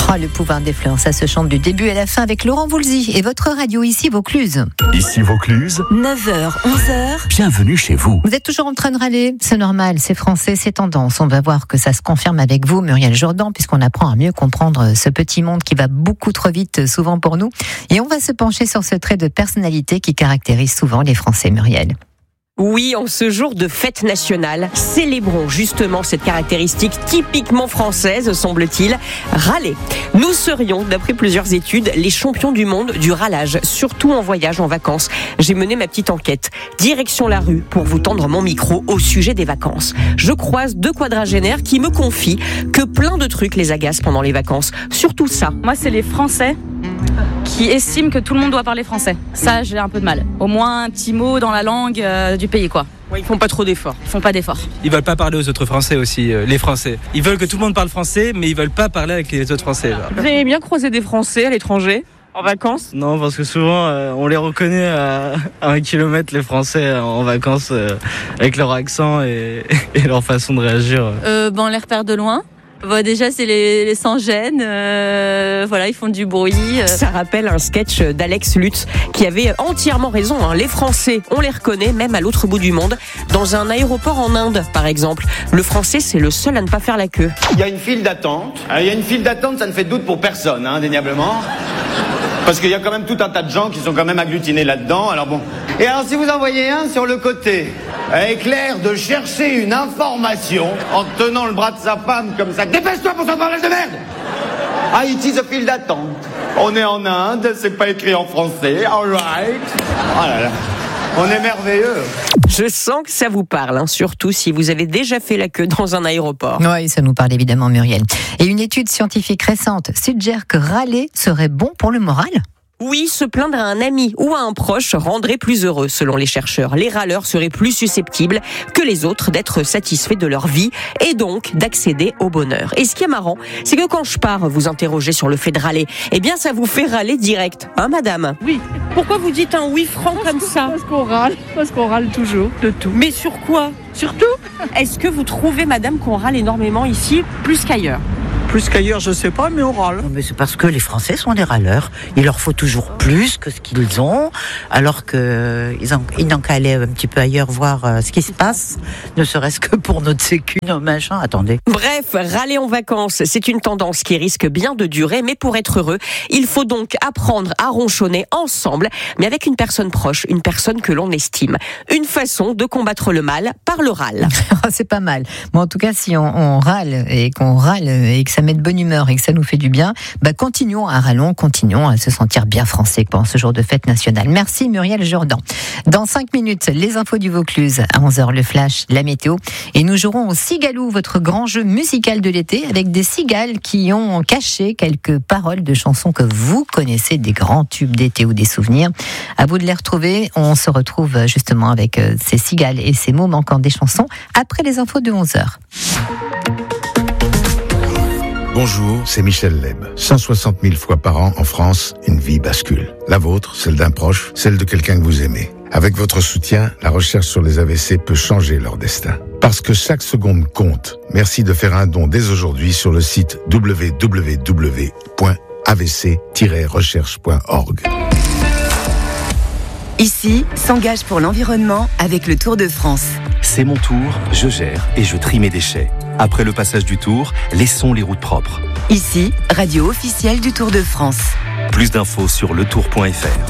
Oh, le pouvoir des fleurs, ça se chante du début à la fin avec Laurent Voulzy et votre radio ici Vaucluse. Ici Vaucluse, 9h, 11h. bienvenue chez vous. Vous êtes toujours en train de râler, c'est normal, c'est français, c'est tendance. On va voir que ça se confirme avec vous, Muriel Jourdan, puisqu'on apprend à mieux comprendre ce petit monde qui va beaucoup trop vite, souvent pour nous. Et on va se pencher sur ce trait de personnalité qui caractérise souvent les Français, Muriel. Oui, en ce jour de fête nationale, célébrons justement cette caractéristique typiquement française, semble-t-il, râler. Nous serions, d'après plusieurs études, les champions du monde du râlage, surtout en voyage, en vacances. J'ai mené ma petite enquête. Direction la rue pour vous tendre mon micro au sujet des vacances. Je croise deux quadragénaires qui me confient que plein de trucs les agacent pendant les vacances. Surtout ça. Moi, c'est les Français qui estiment que tout le monde doit parler français. Ça, j'ai un peu de mal. Au moins un petit mot dans la langue du pays, quoi. Ouais, ils font pas trop d'efforts. Ils font pas d'efforts. Ils veulent pas parler aux autres Français aussi, les Français. Ils veulent que tout le monde parle français, mais ils veulent pas parler avec les autres Français. Là. Vous aimez bien croiser des Français à l'étranger, en vacances ? Non, parce que souvent, on les reconnaît à 1 kilomètre, les Français, en vacances, avec leur accent et leur façon de réagir. On les repère de loin. Bon, déjà, c'est les sans-gêne. Voilà, ils font du bruit. Ça rappelle un sketch d'Alex Lutz qui avait entièrement raison. Les Français, on les reconnaît même à l'autre bout du monde. Dans un aéroport en Inde, par exemple. Le Français, c'est le seul à ne pas faire la queue. Il y a une file d'attente. Il y a une file d'attente, ça ne fait de doute pour personne, indéniablement. Parce qu'il y a quand même tout un tas de gens qui sont quand même agglutinés là-dedans. Alors bon. Et alors, si vous en voyez un sur le côté, avec l'air de chercher une information en tenant le bras de sa femme comme ça, dépêche-toi pour son parlage de merde! Haïti, the file d'attente. On est en Inde, c'est pas écrit en français. All right. Oh là là. On est merveilleux. Je sens que ça vous parle, surtout si vous avez déjà fait la queue dans un aéroport. Oui, ça nous parle évidemment, Muriel. Et une étude scientifique récente suggère que râler serait bon pour le moral. Oui, se plaindre à un ami ou à un proche rendrait plus heureux, selon les chercheurs. Les râleurs seraient plus susceptibles que les autres d'être satisfaits de leur vie et donc d'accéder au bonheur. Et ce qui est marrant, c'est que quand je pars vous interroger sur le fait de râler, eh bien ça vous fait râler direct, madame ? Oui. Pourquoi vous dites un oui franc comme ça ? Parce qu'on râle toujours de tout. Mais sur quoi ? Surtout. Est-ce que vous trouvez, madame, qu'on râle énormément ici, plus qu'ailleurs ? Plus qu'ailleurs, je sais pas, mais on râle. Mais c'est parce que les Français sont des râleurs. Il leur faut toujours plus que ce qu'ils ont, alors qu'ils n'ont qu'à aller un petit peu ailleurs voir ce qui se passe, ne serait-ce que pour notre sécu, nos machins. Attendez. Bref, râler en vacances, c'est une tendance qui risque bien de durer, mais pour être heureux, il faut donc apprendre à ronchonner ensemble, mais avec une personne proche, une personne que l'on estime. Une façon de combattre le mal par le râle. C'est pas mal. Bon, en tout cas, si on râle et que ça met de bonne humeur et que ça nous fait du bien, continuons à râler, continuons à se sentir bien français pendant ce jour de fête nationale. Merci Muriel Jourdan. Dans 5 minutes, les infos du Vaucluse. À 11h, le flash, la météo. Et nous jouerons au Cigalou, votre grand jeu musical de l'été, avec des cigales qui ont caché quelques paroles de chansons que vous connaissez, des grands tubes d'été ou des souvenirs. À vous de les retrouver. On se retrouve justement avec ces cigales et ces mots manquants des chansons après les infos de 11h. Bonjour, c'est Michel Leb. 160 000 fois par an en France, une vie bascule. La vôtre, celle d'un proche, celle de quelqu'un que vous aimez. Avec votre soutien, la recherche sur les AVC peut changer leur destin. Parce que chaque seconde compte. Merci de faire un don dès aujourd'hui sur le site www.avc-recherche.org. Ici, s'engage pour l'environnement avec le Tour de France. C'est mon tour, je gère et je trie mes déchets. Après le passage du Tour, laissons les routes propres. Ici, radio officielle du Tour de France. Plus d'infos sur letour.fr.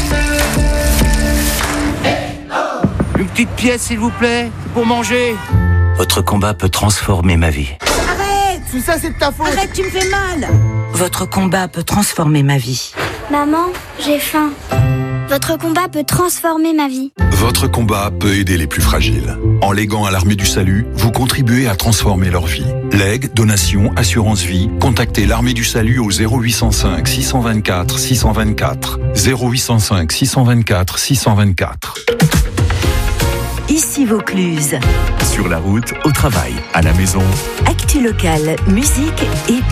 Une petite pièce, s'il vous plaît, pour manger. Votre combat peut transformer ma vie. Arrête! Tout ça, c'est de ta faute! Arrête, tu me fais mal! Votre combat peut transformer ma vie. Maman, j'ai faim. Votre combat peut transformer ma vie. Votre combat peut aider les plus fragiles. En léguant à l'Armée du Salut, vous contribuez à transformer leur vie. Legs, donations, assurance vie, contactez l'Armée du Salut au 0805 624 624. 0805 624 624. Ici Vaucluse. Sur la route, au travail, à la maison. Actu locale, musique et